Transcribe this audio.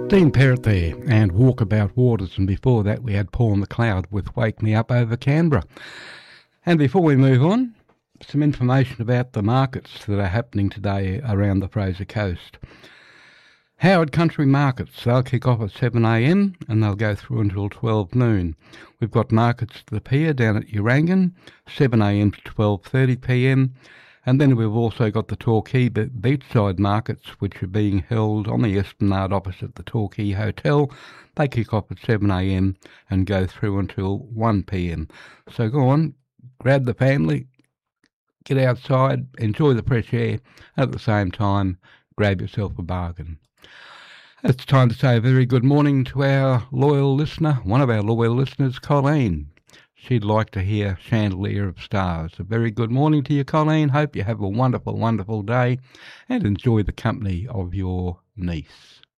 Dean Perrott there, and Walkabout Waters, and before that we had Paul McLeod with Wake Me Up Over Canberra. And before we move on, some information about the markets that are happening today around the Fraser Coast. Howard Country Markets, they'll kick off at 7am and they'll go through until 12 noon. We've got markets to the pier down at Urangan, 7am to 12:30pm. And then we've also got the Torquay beachside markets, which are being held on the Esplanade opposite the Torquay Hotel. They kick off at 7am and go through until 1pm. So go on, grab the family, get outside, enjoy the fresh air, and at the same time, grab yourself a bargain. It's time to say a very good morning to our loyal listener, one of our loyal listeners, Colleen. She'd like to hear Chandelier of Stars. A very good morning to you, Colleen. Hope you have a wonderful, wonderful day and enjoy the company of your niece.